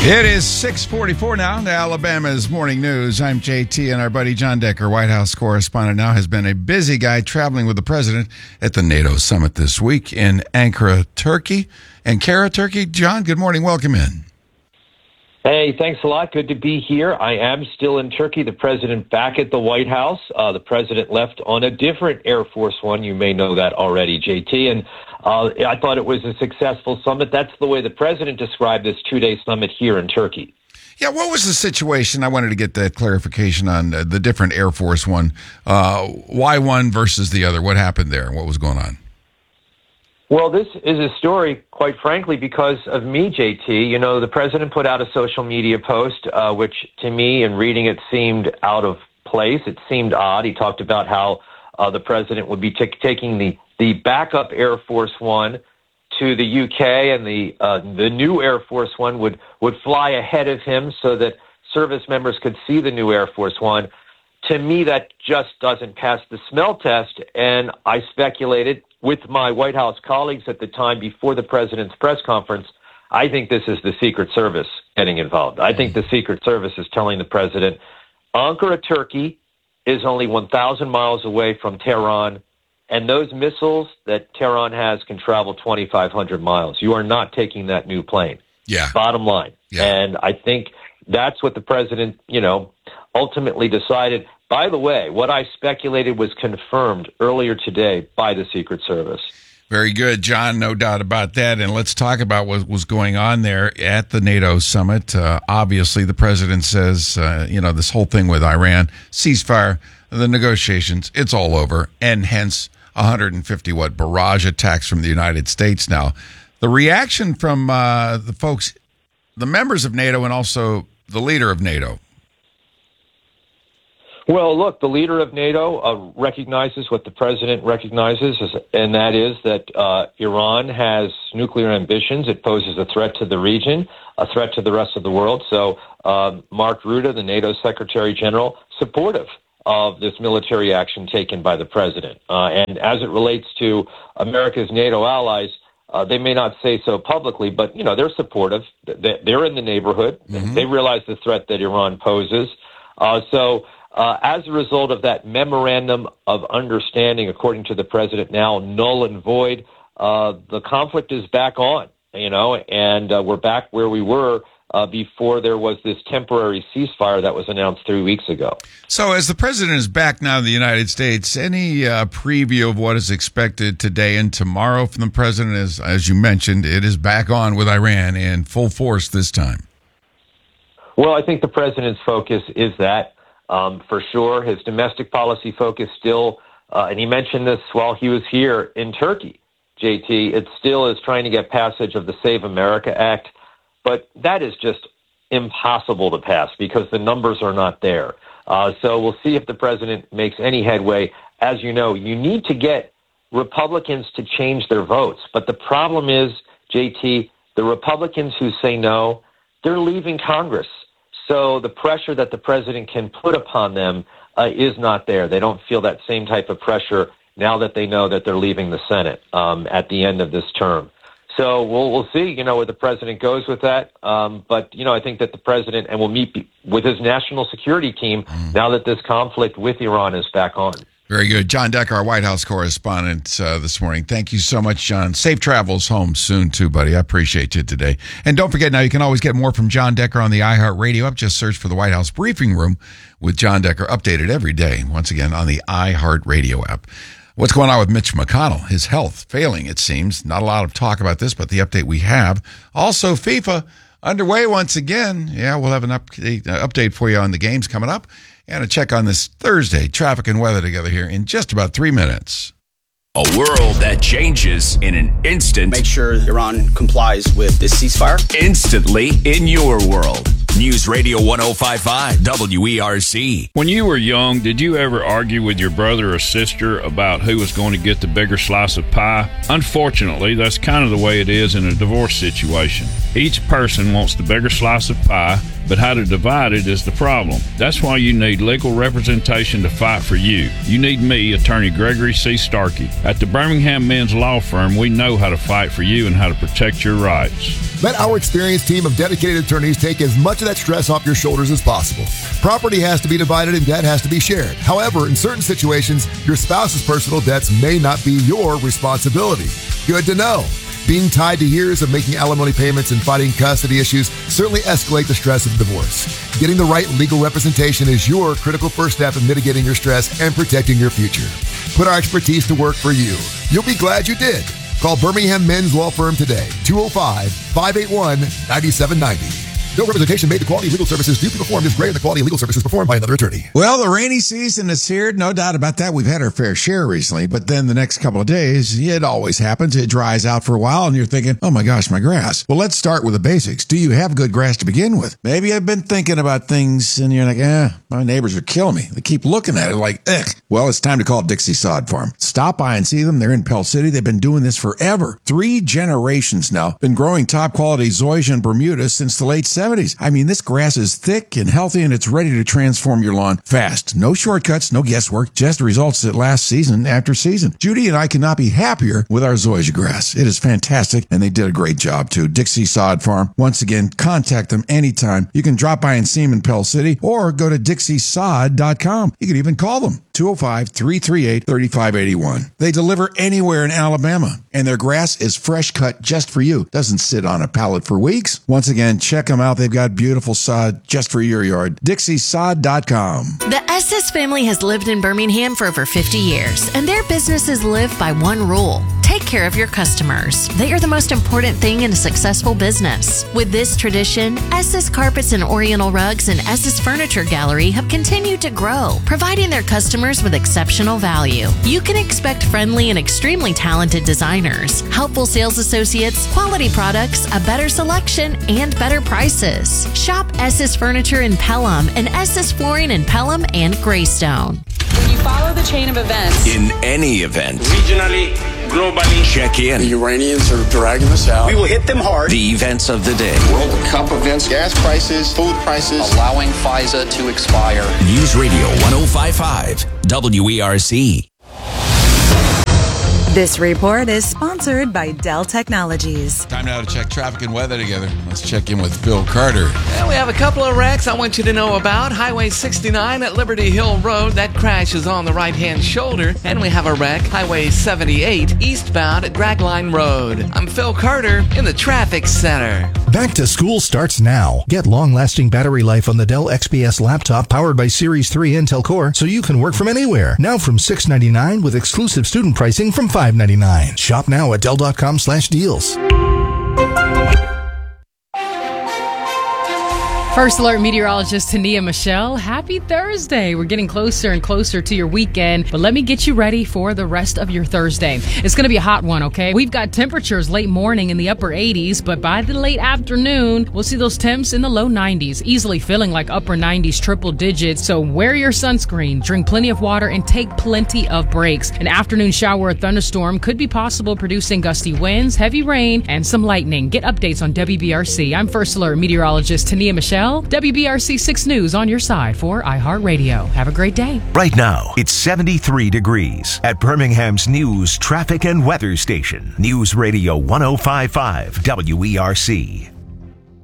It is 6:44 now to Alabama's Morning News. I'm JT, and our buddy John Decker, White House correspondent, now has been a busy guy traveling with the president at the NATO summit this week in Ankara, Turkey. Ankara, Turkey. John, good morning. Welcome in. Hey, thanks a lot. Good to be here. I am still in Turkey. The president back at the White House. The president left on a different Air Force One. You may know that already, JT. And I thought it was a successful summit. That's the way the president described this two-day summit here in Turkey. Yeah, what was the situation? I wanted to get that clarification on the different Air Force One. Why one versus the other? What happened there? What was going on? Well, this is a story, quite frankly, because of me, JT. You know, the president put out a social media post, which to me, in reading it, seemed out of place. It seemed odd. He talked about how the president would be taking the backup Air Force One to the UK, and the new Air Force One would fly ahead of him so that service members could see the new Air Force One. To me, that just doesn't pass the smell test, and I speculated with my White House colleagues at the time before the president's press conference, I think this is the Secret Service getting involved. I think the Secret Service is telling the president, Ankara, Turkey is only 1,000 miles away from Tehran, and those missiles that Tehran has can travel 2,500 miles. You are not taking that new plane. Yeah. Bottom line. Yeah. And I think that's what the president, ultimately decided. By the way, what I speculated was confirmed earlier today by the Secret Service. Very good, John. No doubt about that. And let's talk about what was going on there at the NATO summit. Obviously, the president says, this whole thing with Iran, ceasefire, the negotiations, it's all over. And hence 150, barrage attacks from the United States now. The reaction from the folks, the members of NATO, and also the leader of NATO. Well, look, the leader of NATO recognizes what the president recognizes, and that is that Iran has nuclear ambitions. It poses a threat to the region, a threat to the rest of the world. So Mark Rutte, the NATO Secretary General, supportive of this military action taken by the president. And as it relates to America's NATO allies, they may not say so publicly, but, they're supportive. They're in the neighborhood. Mm-hmm. They realize the threat that Iran poses. As a result of that memorandum of understanding, according to the president, now null and void, the conflict is back on, and we're back where we were before there was this temporary ceasefire that was announced 3 weeks ago. So as the president is back now in the United States, any preview of what is expected today and tomorrow from the president? As you mentioned, it is back on with Iran in full force this time. Well, I think the president's focus is that. For sure, his domestic policy focus still, and he mentioned this while he was here in Turkey, JT, it still is trying to get passage of the Save America Act, but that is just impossible to pass because the numbers are not there. So we'll see if the president makes any headway. As you know, you need to get Republicans to change their votes, but the problem is, JT, the Republicans who say no, they're leaving Congress. So the pressure that the president can put upon them is not there. They don't feel that same type of pressure now that they know that they're leaving the Senate at the end of this term. So we'll see, where the president goes with that. But, I think that the president and will meet with his national security team now that this conflict with Iran is back on. Very good. John Decker, our White House correspondent this morning. Thank you so much, John. Safe travels home soon, too, buddy. I appreciate you today. And don't forget, now you can always get more from John Decker on the iHeartRadio app. Just search for the White House Briefing Room with John Decker, updated every day, once again, on the iHeartRadio app. What's going on with Mitch McConnell? His health failing, it seems. Not a lot of talk about this, but the update we have. Also, FIFA underway once again. Yeah, we'll have an update for you on the games coming up. And a check on this Thursday traffic and weather together here in just about 3 minutes. A world that changes in an instant. Make sure Iran complies with this ceasefire. Instantly in your world. News Radio 105.5 WERC. When you were young, did you ever argue with your brother or sister about who was going to get the bigger slice of pie? Unfortunately, that's kind of the way it is in a divorce situation. Each person wants the bigger slice of pie, but how to divide it is the problem. That's why you need legal representation to fight for you. You need me, Attorney Gregory C. Starkey. At the Birmingham Men's Law Firm, we know how to fight for you and how to protect your rights. Let our experienced team of dedicated attorneys take as much of that stress off your shoulders as possible. Property has to be divided and debt has to be shared. However, in certain situations, your spouse's personal debts may not be your responsibility. Good to know. Being tied to years of making alimony payments and fighting custody issues certainly escalate the stress of divorce. Getting the right legal representation is your critical first step in mitigating your stress and protecting your future. Put our expertise to work for you. You'll be glad you did. Call Birmingham Men's Law Firm today, 205-581-9790. No representation made. The quality of legal services due to performed is greater than the quality of legal services performed by another attorney. Well, the rainy season is here. No doubt about that. We've had our fair share recently, but then the next couple of days, it always happens. It dries out for a while and you're thinking, oh my gosh, my grass. Well, let's start with the basics. Do you have good grass to begin with? Maybe I've been thinking about things and you're like, my neighbors are killing me. They keep looking at it like, Well, it's time to call Dixie Sod Farm. Stop by and see them. They're in Pell City. They've been doing this forever. 3 generations now. Been growing top quality zoysia and Bermuda since the late 70s. I mean, this grass is thick and healthy and it's ready to transform your lawn fast. No shortcuts, no guesswork, just results that last season after season. Judy and I cannot be happier with our zoysia grass. It is fantastic and they did a great job too. Dixie Sod Farm. Once again, contact them anytime. You can drop by and see them in Pell City or go to dixiesod.com. You can even call them 205-338-3581. They deliver anywhere in Alabama and their grass is fresh cut just for you. Doesn't sit on a pallet for weeks. Once again, check them out. They've got beautiful sod just for your yard. dixiesod.com. The Estes family has lived in Birmingham for over 50 years, and their businesses live by one rule. Take care of your customers. They are the most important thing in a successful business. With this tradition, Estes Carpets and Oriental Rugs and Estes Furniture Gallery have continued to grow, providing their customers with exceptional value. You can expect friendly and extremely talented designers, helpful sales associates, quality products, a better selection, and better prices. Shop Estes Furniture in Pelham and Estes Flooring in Pelham and Greystone. When you follow the chain of events, In any event, regionally, globally, check in. The Iranians are dragging us out. we will hit them hard. The events of the day. World Cup events, gas prices, food prices. Allowing FISA to expire. News Radio 105.5 WERC. This report is sponsored by Dell Technologies. Time now to check traffic and weather together. Let's check in with Phil Carter. Well, we have a couple of wrecks I want you to know about. Highway 69 at Liberty Hill Road. That crash is on the right-hand shoulder. And we have a wreck, Highway 78 eastbound at Dragline Road. I'm Phil Carter in the Traffic Center. Back to school starts now. Get long-lasting battery life on the Dell XPS laptop powered by Series 3 Intel Core so you can work from anywhere. Now from $699 with exclusive student pricing from $599. Shop now at Dell.com/deals. First Alert meteorologist Tania Michelle, happy Thursday. We're getting closer and closer to your weekend, but let me get you ready for the rest of your Thursday. It's going to be a hot one, okay? We've got temperatures late morning in the upper 80s, but by the late afternoon, we'll see those temps in the low 90s, easily feeling like upper 90s, triple digits. So wear your sunscreen, drink plenty of water, and take plenty of breaks. An afternoon shower or thunderstorm could be possible, producing gusty winds, heavy rain, and some lightning. Get updates on WBRC. I'm First Alert meteorologist Tania Michelle. WBRC 6 News on your side for iHeartRadio. Have a great day. Right now, it's 73 degrees at Birmingham's news, traffic, and weather station. News Radio 105.5 WERC.